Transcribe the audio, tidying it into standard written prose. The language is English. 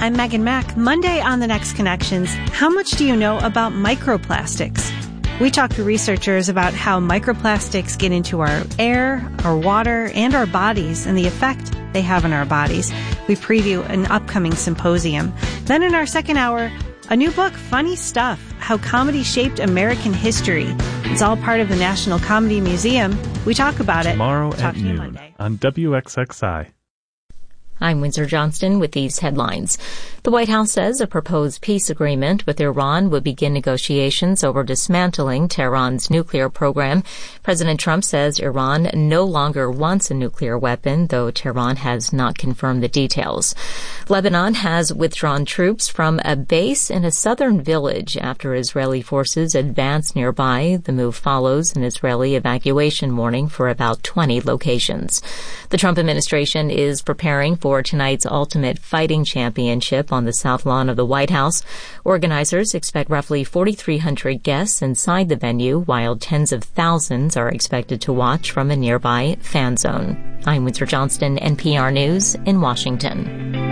I'm Megan Mack. Monday on The Next Connections, how much do you know about microplastics? We talk to researchers about how microplastics get into our air, our water, and our bodies, and the effect they have on our bodies. We preview an upcoming symposium. Then in our second hour, a new book, Funny Stuff, How Comedy Shaped American History. It's all part of the National Comedy Museum. We talk about it tomorrow at noon on WXXI. I'm Windsor Johnston with these headlines. The White House says a proposed peace agreement with Iran would begin negotiations over dismantling Tehran's nuclear program. President Trump says Iran no longer wants a nuclear weapon, though Tehran has not confirmed the details. Lebanon has withdrawn troops from a base in a southern village after Israeli forces advanced nearby. The move follows an Israeli evacuation warning for about 20 locations. The Trump administration is preparing for tonight's Ultimate Fighting Championship on the South Lawn of the White House. Organizers expect roughly 4,300 guests inside the venue, while tens of thousands are expected to watch from a nearby fan zone. I'm Windsor Johnston, NPR News in Washington.